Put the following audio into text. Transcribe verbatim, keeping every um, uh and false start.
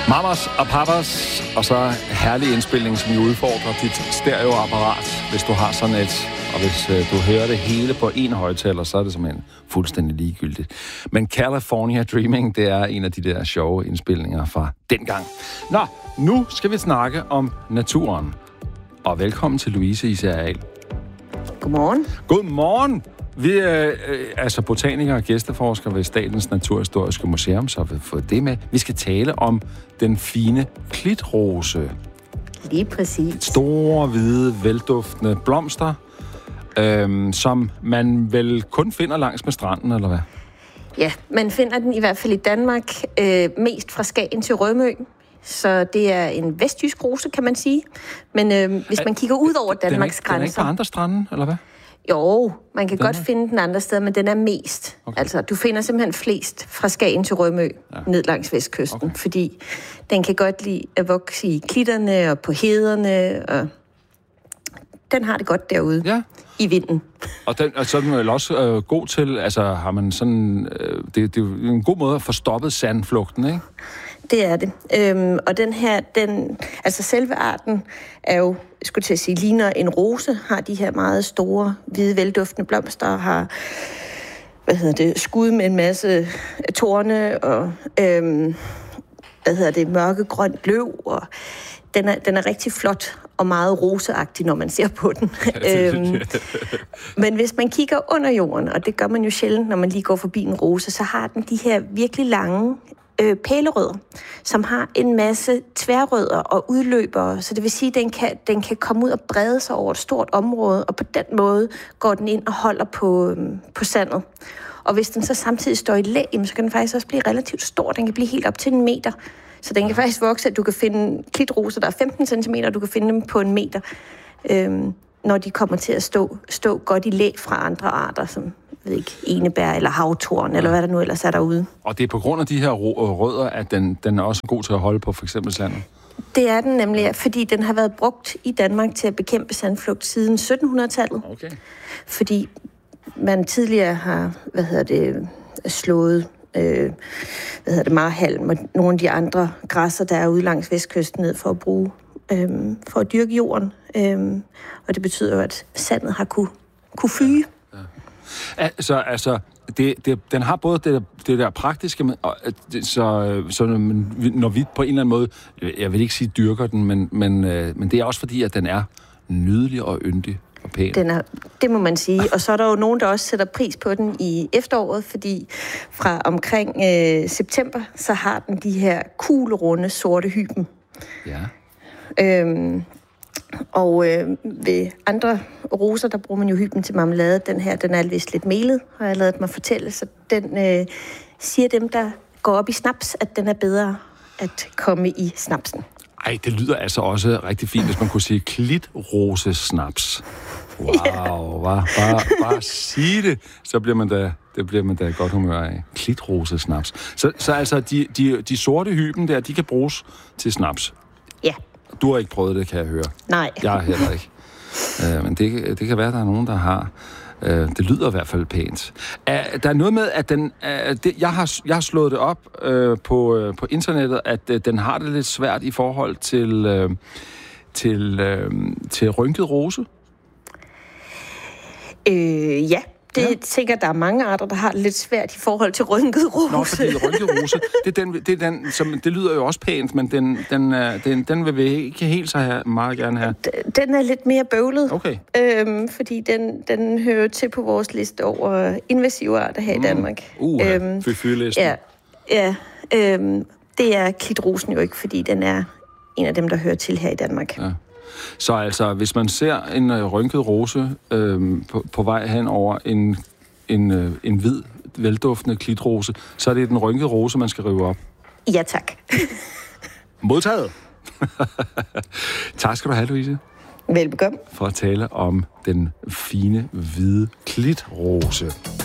Mamas og papas, og så herlig indspilning, som jo udfordrer dit stereoapparat, hvis du har sådan et. Og hvis øh, du hører det hele på en højttaler, så er det simpelthen fuldstændig ligegyldigt. Men California Dreaming, det er en af de der sjove indspilninger fra dengang. Nå, nu skal vi snakke om naturen. Og velkommen til Louise Især. Godmorgen. Godmorgen. Vi er øh, altså botanikere og gæsteforskere ved Statens Naturhistoriske Museum, så har vi fået det med. Vi skal tale om den fine klitrose. Lige præcis. Store, hvide, velduftende blomster, øh, som man vel kun finder langs med stranden, eller hvad? Ja, man finder den i hvert fald i Danmark øh, mest fra Skagen til Rømø. Så det er en vestjysk rose, kan man sige. Men øh, hvis man kigger ud over Danmarks grænser... Den er ikke på andre strande, eller hvad? Jo, man kan den godt er... finde den andre steder, men den er mest. Okay. Altså, du finder simpelthen flest fra Skagen til Rømø, ja. Ned langs vestkysten, okay. Fordi den kan godt lide at vokse i klitterne og på hederne, og den har det godt derude, ja. I vinden. Og den er sådan vel også øh, god til, altså har man sådan, øh, det, det er jo en god måde at få stoppet sandflugten, ikke? Det er det. Øhm, og den her, den, altså selve arten er jo, skulle til at sige, ligner en rose, har de her meget store, hvide, velduftende blomster, har, hvad hedder det, skud med en masse torne, og, øhm, hvad hedder det, mørkegrønt løv, og den er, den er rigtig flot og meget roseagtig, når man ser på den. øhm, men hvis man kigger under jorden, og det gør man jo sjældent, når man lige går forbi en rose, så har den de her virkelig lange øh, pælerødder, som har en masse tværrødder og udløbere, så det vil sige, at den kan, den kan komme ud og brede sig over et stort område, og på den måde går den ind og holder på, øhm, på sandet. Og hvis den så samtidig står i læ, så kan den faktisk også blive relativt stor. Den kan blive helt op til en meter. Så den kan faktisk vokse, at du kan finde klitroser, der er femten centimeter, og du kan finde dem på en meter, øhm, når de kommer til at stå, stå godt i læ fra andre arter, som ved ikke, enebær eller havtorn, ja. Eller hvad der nu ellers er derude. Og det er på grund af de her rødder, at den, den er også god til at holde på for eksempel sandet? Det er den nemlig, fordi den har været brugt i Danmark til at bekæmpe sandflugt siden sytten hundrede-tallet. Okay. Fordi man tidligere har, hvad hedder det, slået øh, hvad hedder det, marhalm og nogle af de andre græsser, der er ude langs vestkysten ned for at bruge, øh, for at dyrke jorden. Øh, og det betyder jo, at sandet har kunne, kunne fyge. Ja, ja. Altså, altså det, det, den har både det, det der praktiske, og, så, så når vi på en eller anden måde, jeg vil ikke sige dyrker den, men, men, men det er også fordi, at den er nydelig og yndig. Den er, det må man sige. Og så er der jo nogen, der også sætter pris på den i efteråret, fordi fra omkring øh, september, så har den de her kuglerunde sorte hyben. Ja. Øhm, og øh, ved andre roser, der bruger man jo hyben til marmelade. Den her, den er vist lidt melet, har jeg ladet mig fortælle. Så den øh, siger dem, der går op i snaps, at den er bedre at komme i snapsen. Ej, det lyder altså også rigtig fint, hvis man kunne sige klitrosesnaps. Wow, yeah. bare, bare, bare sige det, så bliver man da, det bliver man da godt humør af. Klitrosesnaps. Så, så altså, de, de, de sorte hyben der, de kan bruges til snaps? Ja. Yeah. Du har ikke prøvet det, kan jeg høre. Nej. Jeg har heller ikke. Uh, men det, det kan være, at der er nogen, der har. Uh, det lyder i hvert fald pænt. Uh, der er noget med, at den, uh, det, jeg, har, jeg har slået det op uh, på, uh, på internettet, at uh, den har det lidt svært i forhold til, uh, til, uh, til rynket rose. Øh, ja. Det ja. tænker, der er mange arter, der har det lidt svært i forhold til rynket rose. Nå, fordi rynket rose, det, er den, det, er den, som, det lyder jo også pænt, men den, den, den, den vil vi ikke helt så her, meget gerne have. Den er lidt mere bøvlet, okay. øhm, fordi den, den hører til på vores liste over invasive arter her mm. i Danmark. Uh, øhm, fy-fy-listen. Ja, ja øhm, det er klitrosen jo ikke, fordi den er en af dem, der hører til her i Danmark. Ja. Så altså, hvis man ser en øh, rynket rose øh, på, på vej hen over en, en, øh, en hvid, velduftende klitrose, så er det den rynkede rose, man skal rive op? Ja, tak. Modtaget! Tak skal du have, Louise. Velbekomme. For at tale om den fine, hvide klitrose.